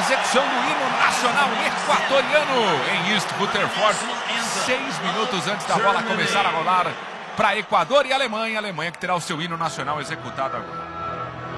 execução do hino nacional equatoriano em East Rutherford, 6 minutos antes da bola começar a rolar para Equador e Alemanha. Alemanha que terá o seu hino nacional executado agora.